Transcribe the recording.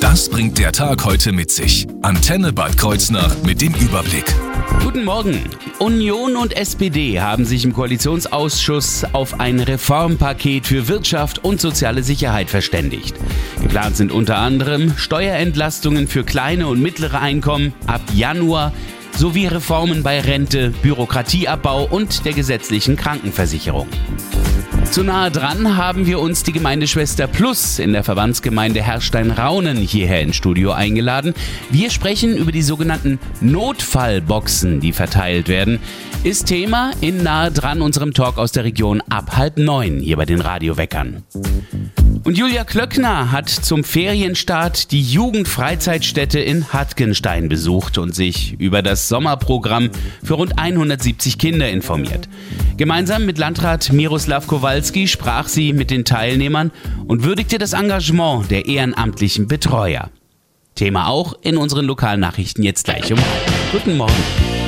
Das bringt der Tag heute mit sich. Antenne Bad Kreuznach mit dem Überblick. Guten Morgen. Union und SPD haben sich im Koalitionsausschuss auf ein Reformpaket für Wirtschaft und soziale Sicherheit verständigt. Geplant sind unter anderem Steuerentlastungen für kleine und mittlere Einkommen ab Januar sowie Reformen bei Rente, Bürokratieabbau und der gesetzlichen Krankenversicherung. Zu nahe dran haben wir uns die Gemeindeschwester Plus in der Verbandsgemeinde Herrstein-Raunen hierher ins Studio eingeladen. Wir sprechen über die sogenannten Notfallboxen, die verteilt werden. Ist Thema in nahe dran unserem Talk aus der Region ab 8:30 hier bei den Radioweckern. Und Julia Klöckner hat zum Ferienstart die Jugendfreizeitstätte in Hattgenstein besucht und sich über das Sommerprogramm für rund 170 Kinder informiert. Gemeinsam mit Landrat Miroslav Kowalski sprach sie mit den Teilnehmern und würdigte das Engagement der ehrenamtlichen Betreuer. Thema auch in unseren Lokalnachrichten jetzt gleich um. Guten Morgen.